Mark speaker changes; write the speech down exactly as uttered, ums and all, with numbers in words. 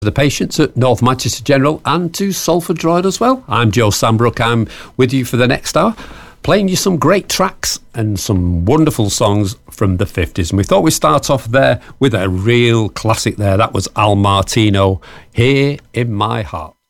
Speaker 1: the patients at North Manchester General and to Salford Droid as well. I'm Joe Sambrook. I'm with you for the next hour, playing you some great tracks and some wonderful songs from the fifties. And we thought we'd start off there with a real classic there. That was Al Martino, Here in My Heart.